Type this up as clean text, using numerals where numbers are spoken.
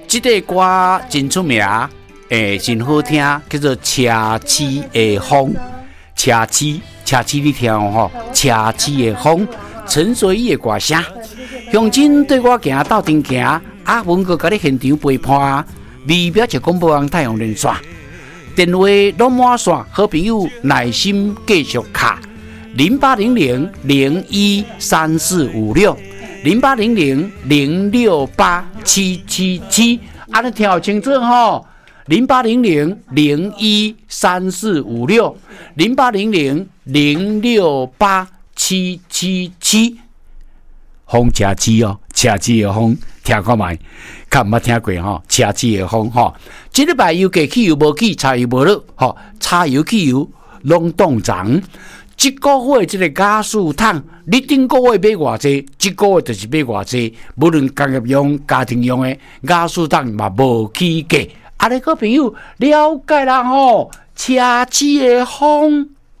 这个歌真出名，真好听，叫做《车市的风》。车市你听吼，车市的风，陈水伊的歌声。乡亲对我行斗阵行，阿文阁甲你现场陪伴，微表就广播网太阳连线，电话拢满线，好朋友耐心继续卡0800-023456，0800-068-777，安尼听好清楚吼。0800-0134560，0800-068-777，风车市哦，车市的风，听看卖，较毋捌听过吼，车市的风吼。这礼拜油价汽油无起，柴油无落，吼，柴油汽油拢冻涨。这个月这个加速桶，你顶个月买偌济，这个月就是买偌济。无论工业用、家庭用的加速桶嘛无起价。啊，你个朋友了解啦吼，车市的风。